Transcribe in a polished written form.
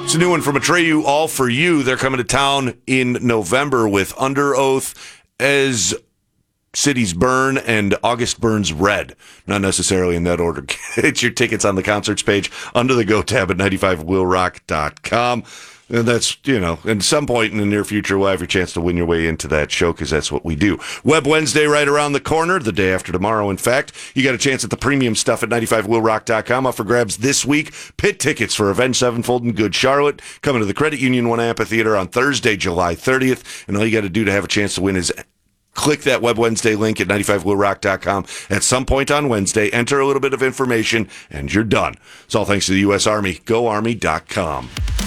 It's a new one from Atreyu, All For You. They're coming to town in November with Under Oath, As Cities Burn, and August Burns Red. Not necessarily in that order. Get your tickets on the concerts page under the Go tab at 95willrock.com. And that's, at some point in the near future, we'll have your chance to win your way into that show because that's what we do. Web Wednesday right around the corner, the day after tomorrow, in fact. You got a chance at the premium stuff at 95willrock.com. Up for grabs this week. Pit tickets for Avenged Sevenfold and Good Charlotte coming to the Credit Union One Amphitheater on Thursday, July 30th. And all you got to do to have a chance to win is click that Web Wednesday link at 95willrock.com at some point on Wednesday. Enter a little bit of information, and you're done. It's all thanks to the U.S. Army. GoArmy.com.